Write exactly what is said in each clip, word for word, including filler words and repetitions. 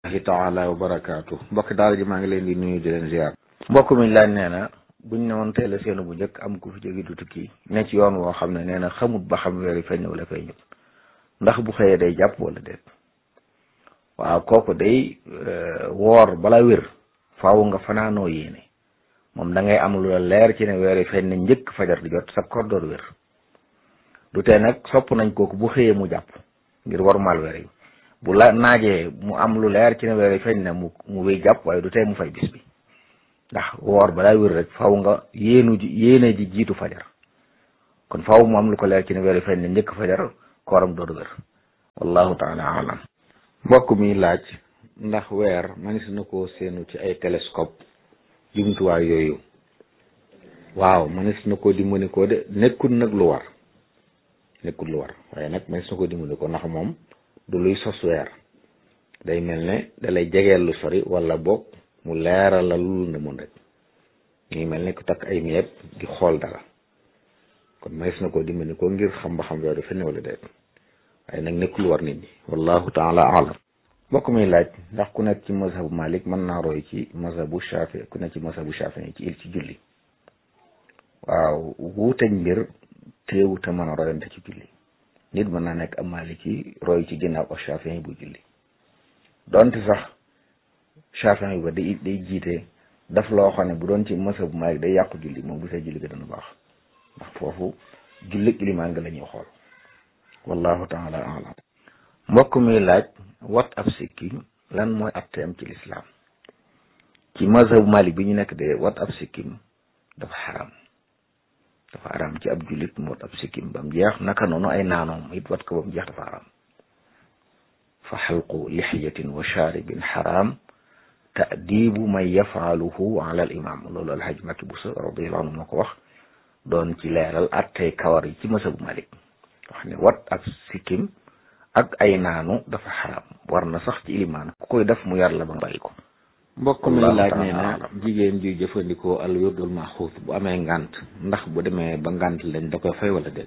taala wa barakaatu mbokk daal ji maa ngi leen di nuyu di leen ziar. mbokk mi laaj nee na buñ ne woon teel a seenu bu njëkk am ku fi jóge du tukki ne ci yoon woo xam ne nee na xamut ba xam weer yi feeñ wala feeñut ndax bu xëyee day jàpp wala déet. waaw kooku day woor bala wér faaw nga fanaanoo yéene moom da ngay am lu la leer ci ne weer yi feeñ na njëkk fajar di jot sa koor door wér du tee nag sopp nañ kooku bu xëyee mu jàpp ngir warmaal weer yi bu la naajee mu am lu leer ci ne weer yi feeñ na mu mu wéy jàpp waaye du tee mu fay bis bi ndax woor balaa wér rek faaw nga yéenu ji yéene ji jiitu fajar kon faaw mu am lu ko leer ci ne weer yi feeñ na njëkk fajar kooram door wér wallahu taala alam. mbokk mi laaj ndax weer manis na koo seenu ci ay télescope jumtuwaay yooyu waaw manis na koo dimbali ko de nekkul nag lu war nekkul lu war waaye nag manis na koo dimbali ko ndax moom du luy sos weer day mel ne dalay jegeel lu sori wala boog mu leeral la lu ne mun rek ngi mel ne ku takk ay miyeeb di xool dara kon manis na koo dimbali ko ngir xam ba xam weer du fenn wala déet waaye nag nekkul war nit ñi wallahu taala alam. mbokk mi laaj ndax ku nekk ci mazhabu Malik mën naa roy ci mazhabu Shafi ku nekk ci mazhabu Shafi ci il ci julli waaw wuuteñ mbir teewu te mën a royante ci julli nit mën naa nekk am Maliki roy ci ginnaaw ak Shafi bu julli donte sax Shafi ba day day jiite daf loo xam ne bu doon ci mazhabu Malik day yàqu julli moom bu see julli ga dana baax ndax foofu julli ilimaan nga la ñuy xool wallahu taala alam. mbokk mi laaj wat ab sikkim lan mooy atteem ci lislaam ci mazhabu Malik bi ñu nekk de wat ab sikkim dafa xaram dafa xaram ci ab jullit mu wat ab sikkim ba mu jeex naka noonu ay naanoom it wat ko ba mu jeex dafa xaram fa xalqu lixiyatin wa charibin xaram taadibu man yafaaluhu ala al imam loolu alhaj Makki Buso radiyallahu anhu moo ko wax doon ci leeral attey kawar yi ci mazhabu Malik wax ne wat ab sikkim ak ay naanu dafa xaram war na sax ci ilimaan ku koy def mu yar la ba nga bàyyi ko. mbokk mi laaj nee na jigéen juy jëfandikoo al wirdul maxuus bu amee ngant ndax bu demee ba ngant lañ da koy fay wala déet.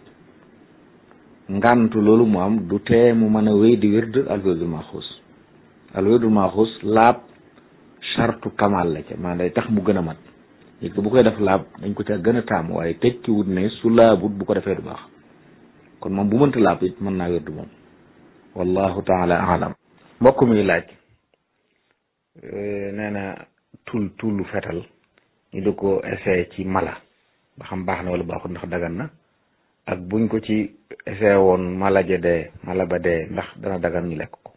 ngant loolu mu am du tee mu mën a wéy di wird al wirdul maxuus al wirdul maxuus laab chartu kamal la ca maanaam day tax mu gën a mat nit ko bu koy def laab dañ ko ca gën a taam waaye tekkiwut ne su laabut bu ko defee du baax kon moom bu mënta laab it mën naa wird moom wallahu taala alam. mbokk mi laaj nee na tul tullu fetal ñu di ko essayé ci mala ba xam baax na wala baaxul ndax dagan na ak buñ ko ci essayé woon mala ja dee mala ba dee ndax dana dagan ñu lekk ko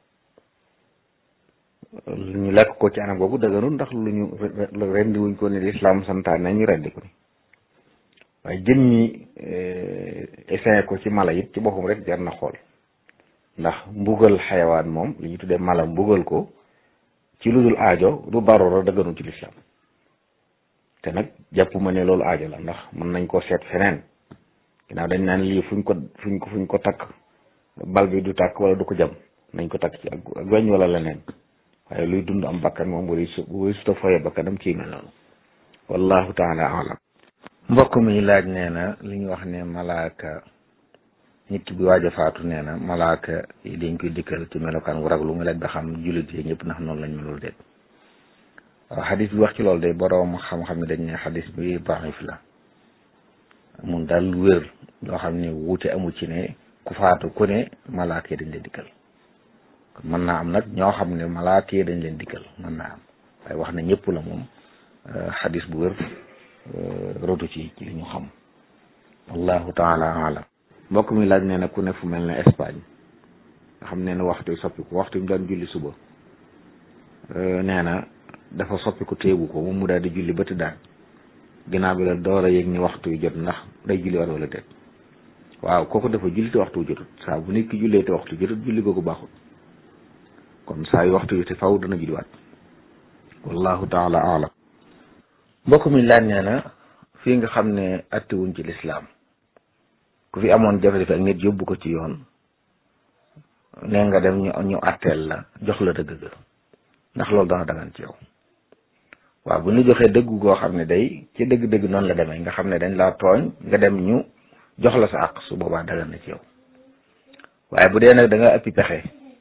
ñu lekk ko ci anam googu daganul ndax lu ñu rendi wuñ ko ni lislaam santaane ñu rendi ko ni waaye jën ñi essayé ko ci mala it ci boppam rek jar na xool ndax mbugal xayawaan moom li ñu tuddee mala mbugal ko ci lu dul aajo du darura dëgganu ci lislaam te nag jàpp ma ne loolu aajo la ndax mën nañ koo seet feneen ginnaaw dañ naan lii fuñ ko fuñ ko fuñ ko takk bal bi du tàkk wala du ko jam nañ ko takk ci ak weñ wala leneen waaye luy dund am bakkan moom bu bu suta foye bakkanam ci mel noonu wallahu taala alam. mbokk mi laaj nee na li ñu wax ne malaaka nit ki bi waaj a faatu nee na malaaka yi dañ koy dikkal ci melokaan wu raglu mu laaj ba xam jullit yi ñëpp ndax noonu lañ melul déet waaw xadis bi wax ci loolu de boroom xam-xam ne dañ ne xadis bi daif la mun daal wér yoo xam ne wuute amu ci ne ku faatu ku ne malaaka yi dañ leen dikkal kon mën naa am nag ñoo xam ne malaaka yi dañ leen dikkal mën naa am waaye wax na ñëpp la moom xadis bu wér rotu ci ci li ñu xam wallahu taala alam. mbokk mi laaj nee na ku ne fu mel ne Espagne nga xam ne ne waxtu soppiku waxtu mu daan julli suba nee na dafa soppiku téegu ko moom mu daal di julli ba tëddaan ginnaaw bi la door a yëg ni waxtu yu jot ndax day julli war wala déet waaw kooku dafa julli te waxtu jotut saa bu nit ki jullee te waxtu jotut julli googu baaxul kon saa yu waxtu yu te faw dana julliwaat wallahu taala alam. mbokk mi laaj nee na fii nga xam ne attewuñ ci lislaam ku fi amoon jafe-jafe ak nit yóbbu ko ci yoon nee nga dem ñu ñu atteel la jox la dëgg ga ndax loolu dana dagan ci yow waaw bu ñu joxee dëgg goo xam ne day ci dëgg-dëgg noonu la demee nga xam ne dañ laa tooñ nga dem ñu jox la sa àq su boobaa dagan na ci yow waaye bu dee nag da nga ëppi pexe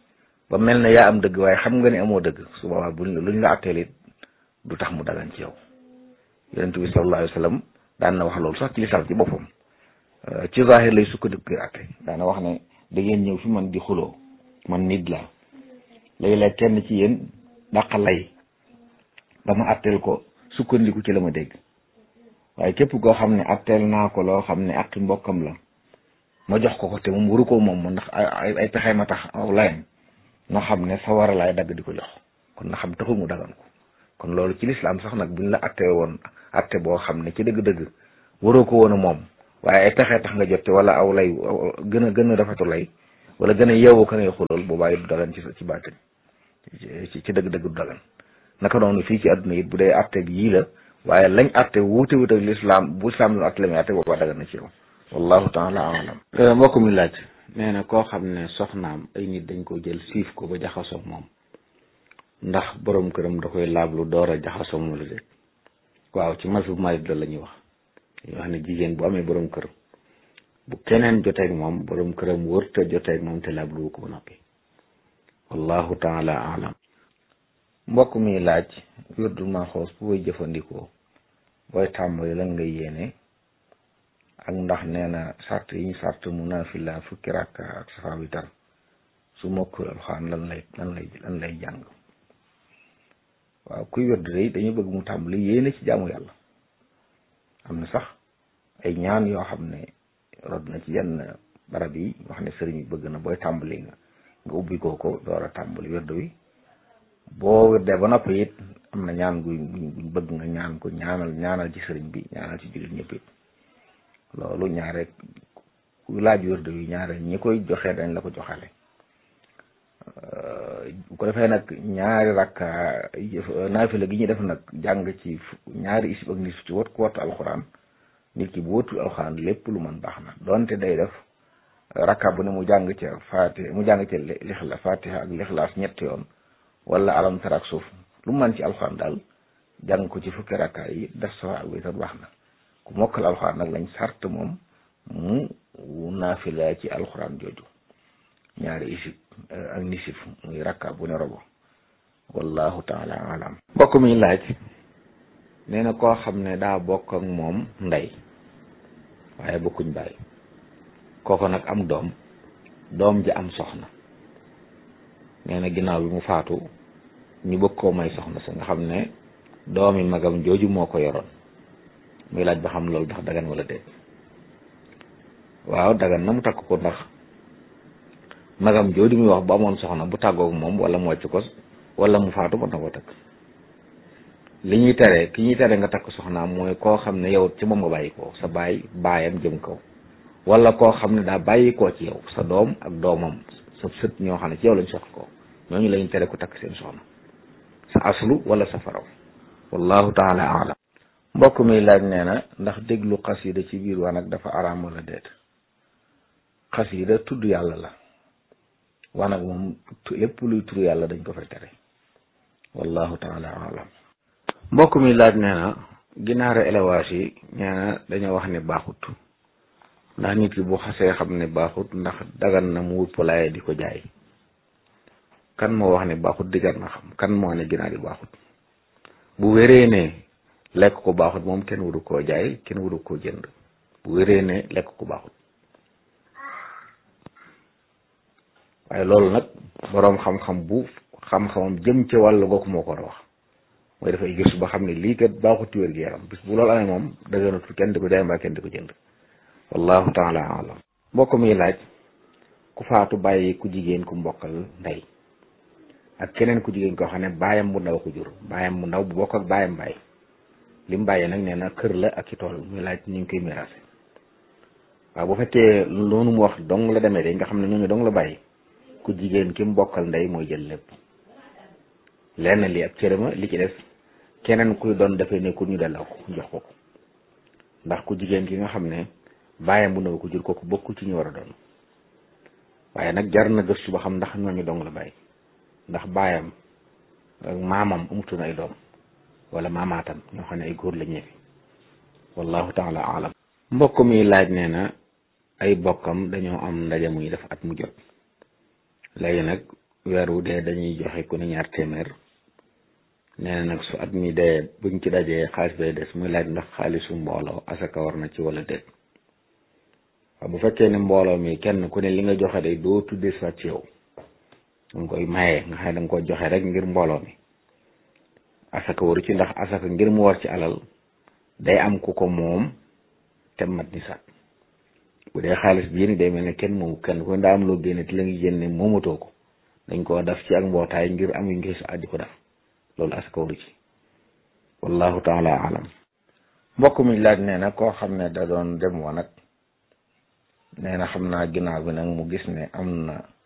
ba mel ne yaa am dëgg waaye xam nga ne amoo dëgg su boobaa buñ luñ la atteel it du tax mu dagan ci yow. yonent bi sallallahu alayhi wa sallam daan na wax loolu sax ci lislaam ci boppam ci zahir lay sukkandiku ngir atte daana wax ne da ngeen ñëw fi man di xuloo man nit la léeg-léeg kenn ci yéen dàqa lay ba ma atteel ko sukkandiku ci la ma dégg waaye képp koo xam ne atteel naa ko loo xam ne aqi mbokkam la ma jox ko ko te moom waru ko moom ndax ay ay pexe ma tax aw layam nga xam ne sa war a laay dagg di ko jox kon na xam taxul mu dagan ko kon loolu ci lislaam sax nag buñ la attee woon atte boo xam ne ci dëgg-dëgg waroo ko woon a moom waaye ay pexe tax nga jotte wala aw lay gën a gën a rafetu lay wala gën a yeewu ka ngay xulool boobaa it du dagan ci ci baatin ci ci dëgg-dëgg du dagan naka noonu fii ci àdduna it bu dee atte bi yii la waaye lañ atte wuute wuute ak lislaam bu islaam lu atte la muy atte boobaa dagan na ci yow wallahu taala alam mbokk mi laaj nee na koo xam ne soxnaam ay nit dañ ko jël siif ko ba jaxasoo moom ndax borom këram da koy laablu door a jaxasoo moom la de waaw ci mas bu Maalik la ñuy wax dañuy wax ne jigéen bu amee borom kër bu keneen joteeg moom borom këram wërta joteeg moom te laablu ko ba noppi wallahu taala alam mbokk mi laaj wirdu Maxuus bu koy jëfandikoo booy tàmbali lan ngay yéene ak ndax nee na sart yi ñu sart mu naafila fukki rakka ak safa witar su mokkul alxuraan lan lay lan lay lan lay jàng waaw kuy wirdu day dañu bëgg mu tàmbali yéene ci jaamu yàlla am na sax ay ñaan yoo xam ne rod na ci yenn barab yi wax ne sëriñ bi bëgg na booy tàmbali nga nga ubbi koo ko door a tàmbali wirdu wi boo wirdee ba noppi it am na ñaan guy guñ bëgg nga ñaan ko ñaanal ñaanal ci sëriñ bi ñaanal ci jullit ñëpp it loolu ñaare ku laaj wirdu wi ñaare ñi koy joxe dañ la ko joxale bu ko defee nag ñaari rakka naafila gi ñuy def nag jàng ci ñaari isib ak nisif ci wat ko wattu alxuraan nit ki bu wattu alxuraan lépp lu mën baax na donte day def rakka bu ne mu jàng ca fatiha mu jàng ca lixla fatiha ak lixlaas ñetti yoon wala alam tara ak suuf lu mu mën ci alxuraan daal jàng ko ci fukki rakka yi def safa ak witar baax na ku mokkal alxuraan nag lañ sart moom mu naafila ci alxuraan jooju ñaari isib ak nisif muy rakka bu ne robo wallahu taala alam mbokk mi laaj nee na koo xam ne daa bokk ak moom ndey waaye bokkuñ baay kooko nag am doom doom ji am soxna nee na ginnaaw bi mu faatu ñu bëgg koo may soxna sa nga xam ne doomi magam jooju moo ko yoroon muy laaj ba xam loolu ndax dagan wala déet waaw dagan na mu takk ko ndax magam jooju muy wax bu amoon soxna bu tàggoog moom wala mu wàcc ko wala mu faatu mën na ko takk li ñuy tere ki ñuy tere nga takk soxnaam mooy koo xam ne yow ci moom nga bàyyi koo sa baay baayam jëm kaw wala koo xam ne daa bàyyi koo ci yow sa doom ak doomam sa sët ñoo xam ne ci yow lañ sox ko ñooñu lañu tere ku takk seen soxna sa aslu wala sa faraw wallahu taala alam mbokk mi laaj nee na ndax déglu xasida ci biir wa nag dafa araam wala déet xasida tudd yàlla la wa nag moom lépp luy tudd yàlla dañ ko fay tere wallahu taala alam mbokk mi laaj nee na ginaara élevage yi nee na dañoo wax ne baaxut ndax nit ki bu xasee xam ne baaxut ndax dagan na mu wut poulailler di ko jaay kan moo wax ne baaxut diggan na xam kan moo ne ginaar yi baaxut bu wéree ne lekk ko baaxut moom kenn waru koo jaay kenn waru koo jënd bu wéree ne lekk ko baaxut waaye loolu nag boroom xam-xam bu xam-xamam jëm ci wàllu googu moo ko war a wax mooy dafay gëstu ba xam ne lii kat baaxut ci wér-gu-yaram bis bu loolu amee moom dëgganatul kenn di ko jaay mbaa kenn di ko jënd wallahu taala alam mbokk mi laaj ku faatu bàyyi ku jigéen ku mbokkal ndey ak keneen ku jigéen koo xam ne baayam bu ndaw ko jur baayam bu ndaw bu bokk ak baayam bàyyi li mu bàyyi nag nee na kër la ak ci tool muy laaj ñu ngi koy miraase waaw bu fekkee loolu mu wax dong la demee de nga xam ne ñooñu dong la bàyyi ku jigéen ki mbokkal ndey mooy jël lépp lenn li ak cërëma li ci des keneen kuy doon dafay nekkul ñu delloo ko jox ko ko ndax ku jigéen ki nga xam ne baayam bu ndaw ko jur kooku bokku ci ñu war a doon waaye nag jar na gëstu ba xam ndax ñooñu dong la bàyyi ndax baayam ak maamam amutoon ay doom wala maamaatam ñoo xam ne ay góor la ñeefi wallahu taala alam mbokk mi laaj nee na ay bokkam dañoo am ndaje muy def at mu jot léegi nag weer wu dee dañuy joxe ku ne ñaar téeméer nee na nag su at mi dee buñ ci dajee xaalis bay des muy laaj ndax xaalisu mbooloo asaka war na ci wala déet waaw bu fekkee ne mbooloo mi kenn ku ne li nga joxe day doo tuddee sa ci yow danga koy maye nga xam ne danga ko joxe rek ngir mbooloo mi asaka waru ci ndax asaka ngir mu war ci alal day am ku ko moom te mat nisaab bu dee xaalis bi yéen day mel ne kenn moomu kenn ku ne daa am loo génne te la ngi génne moomatoo ko dañ koo def ci ak mbootaay ngir am yu ngi su addi ko def loolu asaka waru ci wallahu taala alam. mbokk mi laaj nee na koo xam ne da doon dem wa nag nee na xam naa ginnaaw bi nag mu gis ne am na